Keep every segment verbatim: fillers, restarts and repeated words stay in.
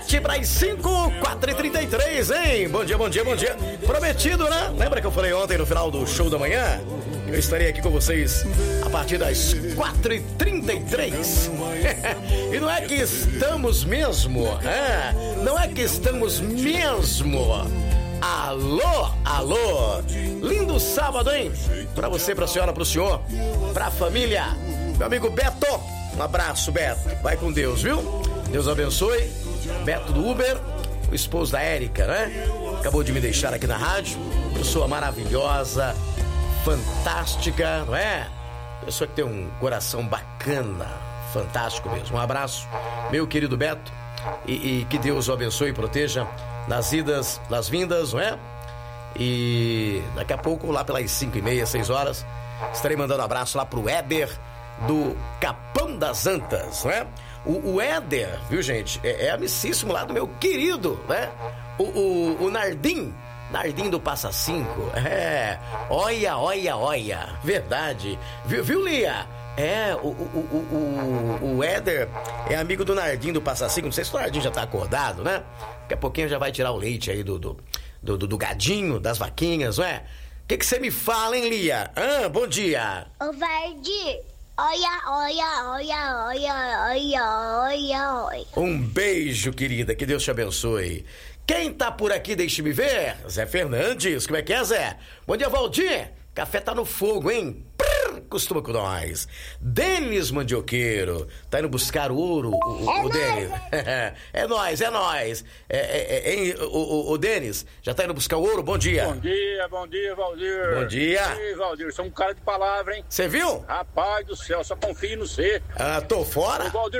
sete para as cinco, quatro e trinta e três, hein? Bom dia, bom dia, bom dia. Prometido, né? Lembra que eu falei ontem no final do show da manhã? Eu estarei aqui com vocês a partir das quatro e trinta e três. E não é que estamos mesmo, é? Não é que estamos mesmo. Alô, alô. Lindo sábado, hein? Pra você, pra senhora, pro senhor, pra família. Meu amigo Beto, um abraço, Beto. Vai com Deus, viu? Deus abençoe. Beto do Uber, o esposo da Érica, né? Acabou de me deixar aqui na rádio. Pessoa maravilhosa, fantástica, não é? Pessoa que tem um coração bacana, fantástico mesmo. Um abraço, meu querido Beto, e, e que Deus o abençoe e proteja nas idas, nas vindas, não é? E daqui a pouco, lá pelas cinco e meia, seis horas, estarei mandando um abraço lá pro Éder do Capão das Antas, não é? O, o Éder, viu, gente, é, é amicíssimo lá do meu querido, né? O, o, o Nardim, Nardim do Passa Cinco, é, olha, olha, olha, verdade, viu, viu Lia? É, o, o, o, o, o Éder é amigo do Nardim do Passa Cinco, não sei se o Nardim já tá acordado, né? Daqui a pouquinho já vai tirar o leite aí do, do, do, do gadinho, das vaquinhas, não é? O que que você me fala, hein, Lia? Ah, bom dia. Ô, Vardi, olha, olha, olha, olha, olha, olha, olha. Um beijo, querida, que Deus te abençoe. Quem tá por aqui, deixe-me ver. Zé Fernandes, como é que é, Zé? Bom dia, Valdir. Café tá no fogo, hein? Prrr, costuma com nós. Denis Mandioqueiro, tá indo buscar ouro, o, é o Denis. É nóis, é nóis. É, é, é, é, o, o, o Denis, já tá indo buscar ouro? Bom dia. Bom dia, bom dia, Valdir. Bom dia. Ei, Valdir, você é um cara de palavra, hein? Você viu? Rapaz do céu, só confio no você. Ah, tô fora? Ô, Valdir,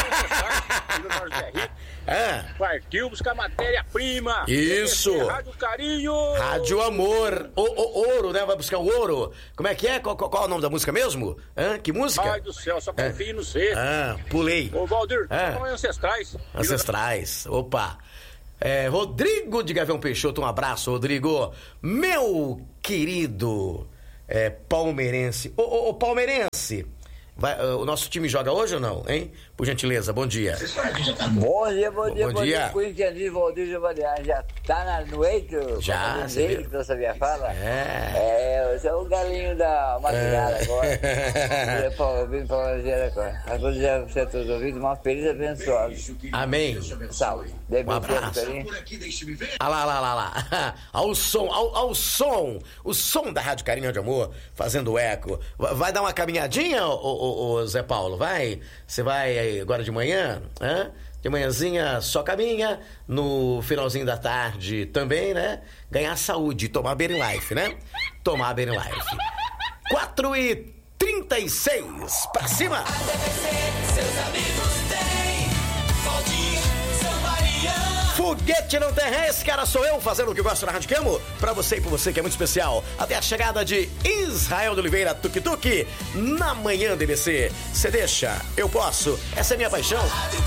tá ah. Partiu buscar matéria-prima. Isso. É Rádio Carinho. Rádio Amor. O, o, ouro, né? Vai buscar o ouro. Como é que é? Qual, qual, qual é o nome da música mesmo? Hã? Que música? Pai do céu, só confio ah. no você. Ah, pulei. Ô, Valdir, ah. são ancestrais. Ancestrais. Opa. É, Rodrigo de Gavião Peixoto, um abraço, Rodrigo. Meu querido é, palmeirense. Ô, ô, ô palmeirense. Vai, uh, o nosso time joga hoje ou não, hein? Por gentileza, bom dia. Bom dia, bom dia, bom, bom dia. dia. Corinthians, Valdir Giovanni, já tá na noite? Já, você dele, que você sabia falar? É. É, você é o galinho da maquinada é. agora. Eu vim pra Lajeira agora. A todos já você todos ouvidos, uma feliz e abençoada. Amém. Saúde. Um abraço. Ah lá, lá, lá, lá. Ao som, ao, ao som. O som da Rádio Carinho de Amor, fazendo eco. Vai dar uma caminhadinha, ô, ô, ô Zé Paulo? Vai? Você vai agora de manhã? Hã? De manhãzinha só caminha, no finalzinho da tarde também, né? Ganhar saúde, tomar Bering Life, né? Tomar Bering Life. quatro e trinta e seis, pra cima! A T V C, seus amigos têm Valdir, São Maria. Foguete não tem ré, esse cara sou eu, fazendo o que gosto na Rádio Camo, pra você e por você que é muito especial. Até a chegada de Israel de Oliveira Tuk Tuk na manhã D B C. Você deixa, eu posso, essa é minha paixão.